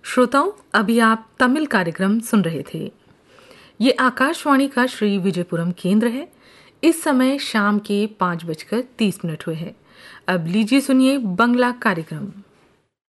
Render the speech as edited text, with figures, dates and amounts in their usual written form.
श्रोताओं, अभी आप तमिल कार्यक्रम सुन रहे थे। ये आकाशवाणी का श्री विजयपुरम केंद्र है। इस समय शाम के 5:30 हुए हैं। अब लीजिए सुनिए बंगला कार्यक्रम।